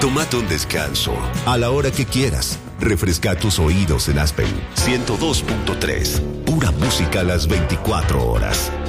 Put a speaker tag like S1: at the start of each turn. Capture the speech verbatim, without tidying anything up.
S1: Tómate un descanso a la hora que quieras. Refresca tus oídos en Aspen ciento dos punto tres. Pura música a las veinticuatro horas.